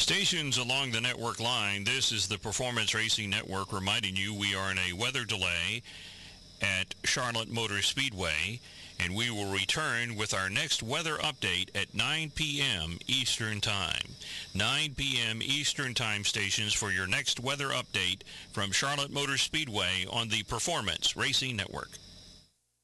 Stations along the network line, this is the Performance Racing Network reminding you we are in a weather delay at Charlotte Motor Speedway, and we will return with our next weather update at 9 p.m. Eastern Time. 9 p.m. Eastern Time stations for your next weather update from Charlotte Motor Speedway on the Performance Racing Network.